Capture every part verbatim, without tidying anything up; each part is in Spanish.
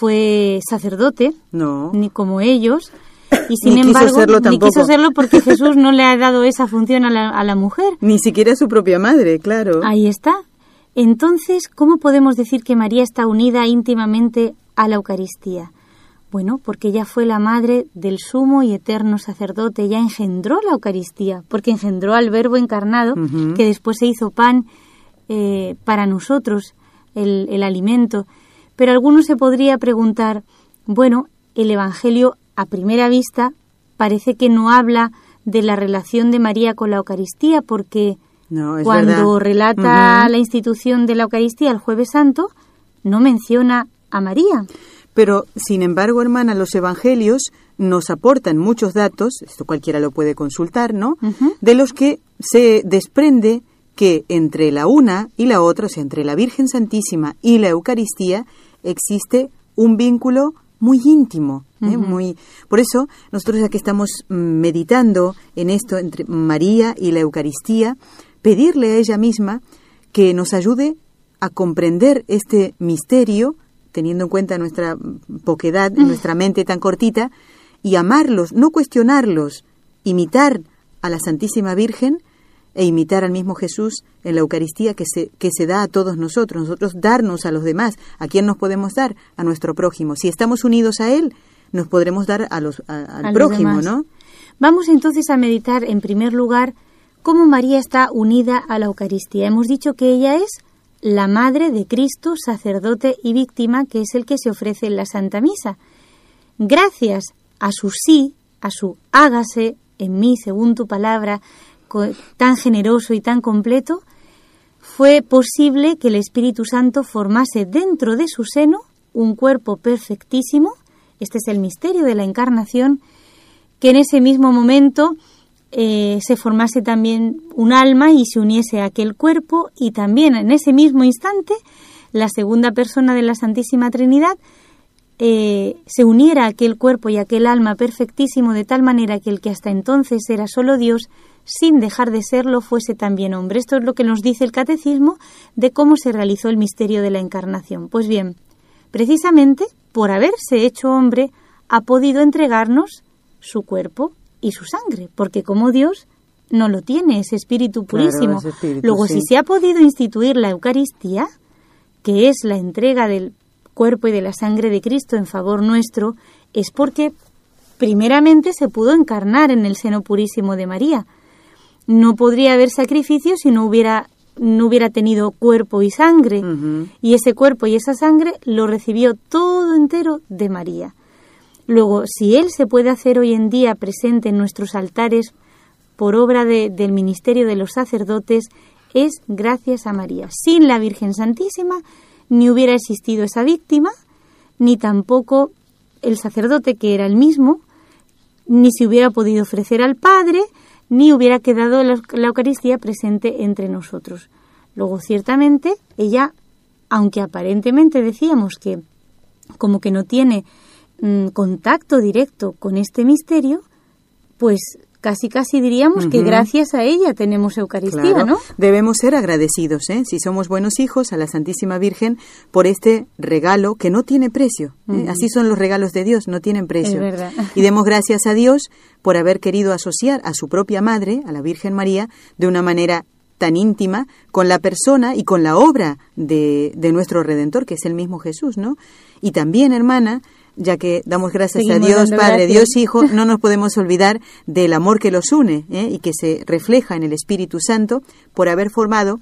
fue sacerdote, no, ni como ellos, y sin ni embargo quiso serlo tampoco. ni quiso serlo porque Jesús no le ha dado esa función a la, a la mujer. Ni siquiera a su propia madre, claro. Ahí está. Entonces, ¿cómo podemos decir que María está unida íntimamente a la Eucaristía? Bueno, porque ella fue la madre del sumo y eterno sacerdote, ella engendró la Eucaristía, porque engendró al Verbo encarnado, uh-huh. que después se hizo pan eh, para nosotros, el, el alimento. Pero alguno se podría preguntar, bueno, el Evangelio a primera vista parece que no habla de la relación de María con la Eucaristía, porque no, es cuando verdad. relata uh-huh. la institución de la Eucaristía el Jueves Santo, no menciona a María. Pero, sin embargo, hermana, los evangelios nos aportan muchos datos, esto cualquiera lo puede consultar, ¿no? Uh-huh. De los que se desprende que entre la una y la otra, o sea, entre la Virgen Santísima y la Eucaristía, existe un vínculo muy íntimo, ¿eh? Uh-huh. Muy. Por eso, nosotros ya que estamos meditando en esto entre María y la Eucaristía, pedirle a ella misma que nos ayude a comprender este misterio, teniendo en cuenta nuestra poquedad, mm. nuestra mente tan cortita, y amarlos, no cuestionarlos, imitar a la Santísima Virgen e imitar al mismo Jesús en la Eucaristía que se, que se da a todos nosotros, nosotros darnos a los demás. ¿A quién nos podemos dar? A nuestro prójimo. Si estamos unidos a Él, nos podremos dar a los, a, al a prójimo, ¿no? Vamos entonces a meditar, en primer lugar, cómo María está unida a la Eucaristía. Hemos dicho que ella es la madre de Cristo, sacerdote y víctima, que es el que se ofrece en la Santa Misa. Gracias a su sí, a su hágase en mí según tu palabra, tan generoso y tan completo, fue posible que el Espíritu Santo formase dentro de su seno un cuerpo perfectísimo. Este es el misterio de la Encarnación, que en ese mismo momento Eh, se formase también un alma y se uniese a aquel cuerpo, y también en ese mismo instante la segunda persona de la Santísima Trinidad eh, se uniera a aquel cuerpo y a aquel alma perfectísimo, de tal manera que el que hasta entonces era solo Dios, sin dejar de serlo, fuese también hombre. Esto es lo que nos dice el Catecismo de cómo se realizó el misterio de la Encarnación. Pues bien, precisamente por haberse hecho hombre, ha podido entregarnos su cuerpo y su sangre, porque como Dios no lo tiene, ese espíritu purísimo. Claro, ese espíritu, Luego, sí. si se ha podido instituir la Eucaristía, que es la entrega del cuerpo y de la sangre de Cristo en favor nuestro, es porque primeramente se pudo encarnar en el seno purísimo de María. No podría haber sacrificio si no hubiera, no hubiera tenido cuerpo y sangre, uh-huh. y ese cuerpo y esa sangre lo recibió todo entero de María. Luego, si Él se puede hacer hoy en día presente en nuestros altares por obra de, del ministerio de los sacerdotes, es gracias a María. Sin la Virgen Santísima ni hubiera existido esa víctima, ni tampoco el sacerdote, que era el mismo, ni se hubiera podido ofrecer al Padre, ni hubiera quedado la, la Eucaristía presente entre nosotros. Luego, ciertamente, ella, aunque aparentemente decíamos que como que no tiene contacto directo con este misterio, pues casi casi diríamos uh-huh. que gracias a ella tenemos Eucaristía, claro. ¿no? Debemos ser agradecidos, ¿eh? Si somos buenos hijos, a la Santísima Virgen por este regalo que no tiene precio. ¿eh? Uh-huh. Así son los regalos de Dios, no tienen precio. Es verdad. Y demos gracias a Dios por haber querido asociar a su propia madre, a la Virgen María, de una manera tan íntima con la persona y con la obra de, de nuestro Redentor, que es el mismo Jesús, ¿no? Y también, hermana, ya que damos gracias Seguimos a Dios Padre, gracias. Dios Hijo, no nos podemos olvidar del amor que los une, ¿eh? y que se refleja en el Espíritu Santo por haber formado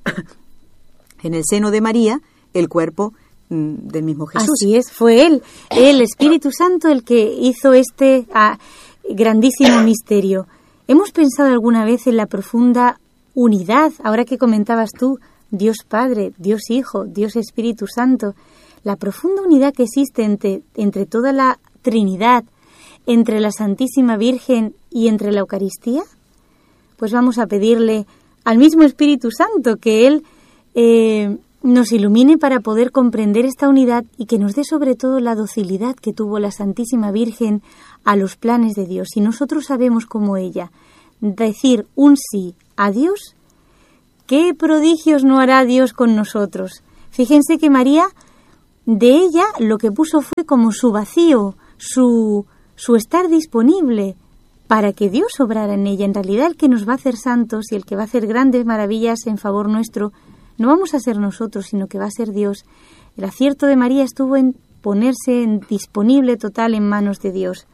en el seno de María el cuerpo mm, del mismo Jesús. Así es, fue Él, el Espíritu Santo, el que hizo este ah, grandísimo misterio. ¿Hemos pensado alguna vez en la profunda unidad, ahora que comentabas tú, Dios Padre, Dios Hijo, Dios Espíritu Santo, la profunda unidad que existe entre, entre toda la Trinidad, entre la Santísima Virgen y entre la Eucaristía? Pues vamos a pedirle al mismo Espíritu Santo que Él eh, nos ilumine para poder comprender esta unidad y que nos dé sobre todo la docilidad que tuvo la Santísima Virgen a los planes de Dios. Si nosotros sabemos como ella decir un sí a Dios, ¿qué prodigios no hará Dios con nosotros? Fíjense que María de ella lo que puso fue como su vacío, su, su estar disponible para que Dios obrara en ella. En realidad el que nos va a hacer santos y el que va a hacer grandes maravillas en favor nuestro, no vamos a ser nosotros, sino que va a ser Dios. El acierto de María estuvo en ponerse en disponible total en manos de Dios.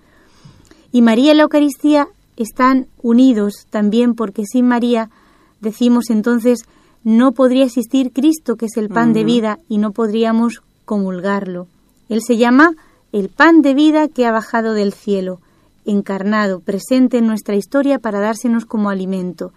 Y María y la Eucaristía están unidos también, porque sin María, decimos entonces, no podría existir Cristo, que es el pan uh-huh. de vida, y no podríamos comulgarlo. Él se llama el pan de vida que ha bajado del cielo, encarnado, presente en nuestra historia para dársenos como alimento.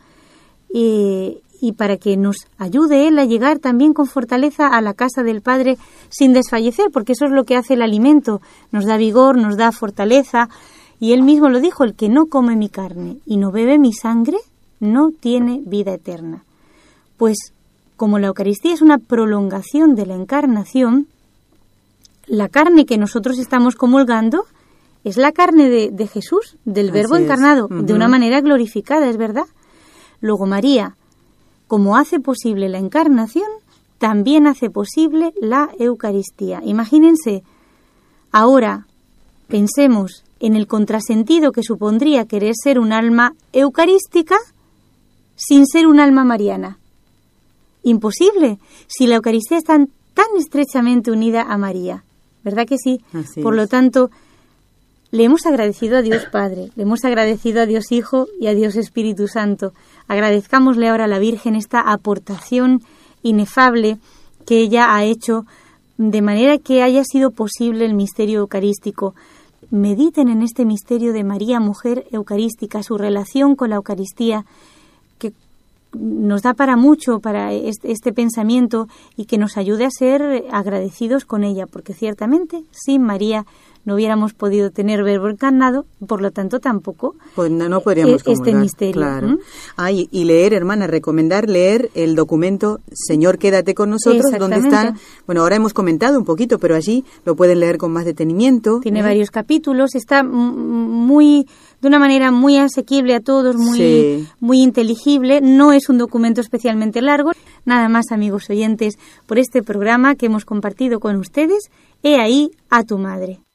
Eh, y para que nos ayude Él a llegar también con fortaleza a la casa del Padre sin desfallecer, porque eso es lo que hace el alimento, nos da vigor, nos da fortaleza. Y Él mismo lo dijo: el que no come mi carne y no bebe mi sangre, no tiene vida eterna. Pues como la Eucaristía es una prolongación de la encarnación, la carne que nosotros estamos comulgando es la carne de, de Jesús, del Así Verbo es. encarnado, uh-huh. de una manera glorificada, es verdad. Luego María, como hace posible la encarnación, también hace posible la Eucaristía. Imagínense, ahora pensemos en el contrasentido que supondría querer ser un alma eucarística sin ser un alma mariana. Imposible, si la Eucaristía está tan estrechamente unida a María, ¿verdad que sí? Así Por es. Lo tanto, le hemos agradecido a Dios Padre, le hemos agradecido a Dios Hijo y a Dios Espíritu Santo. Agradezcámosle ahora a la Virgen esta aportación inefable que ella ha hecho, de manera que haya sido posible el misterio eucarístico. Mediten en este misterio de María, mujer eucarística, su relación con la Eucaristía, que nos da para mucho, para este, este pensamiento, y que nos ayude a ser agradecidos con ella, porque ciertamente sin María no hubiéramos podido tener Verbo encarnado, por lo tanto tampoco pues no, no podríamos este comulgar, misterio. Claro. ¿Mm? Ah, y, y leer, hermana, recomendar leer el documento Señor, quédate con nosotros, donde están, bueno, ahora hemos comentado un poquito, pero allí lo pueden leer con más detenimiento. Tiene ¿eh? varios capítulos, está muy, de una manera muy asequible a todos, muy, sí. muy inteligible, no es un documento especialmente largo. Nada más, amigos oyentes, por este programa que hemos compartido con ustedes. He ahí a tu madre.